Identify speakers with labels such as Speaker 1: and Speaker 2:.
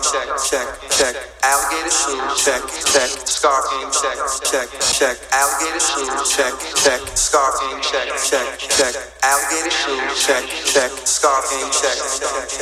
Speaker 1: check, check, check. Alligator shoe, check, check. Scarf game, check, check, check. Alligator shoe, check, check. Scarf game, check, check, check. Alligator shoe, check, check. Scarf game, check, check, check.